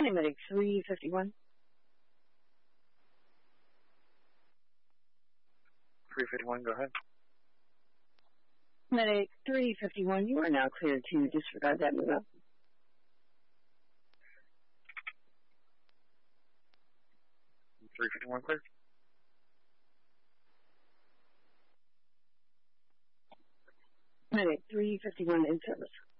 Morning, Medic 351. 351, go ahead. Medic 351, you are now cleared to disregard that move up. 351 clear. Medic 351 in service.